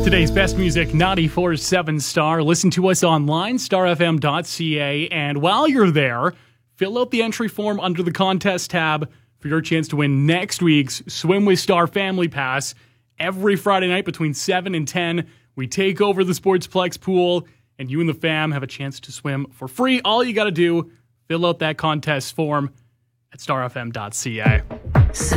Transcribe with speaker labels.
Speaker 1: Today's best music, 94.7 Star. Listen to us online, starfm.ca. And while you're there, fill out the entry form under the contest tab for your chance to win next week's Swim with Star Family Pass. Every Friday night between 7 and 10, we take over the Sportsplex pool, and you and the fam have a chance to swim for free. All you got to do, fill out that contest form at starfm.ca.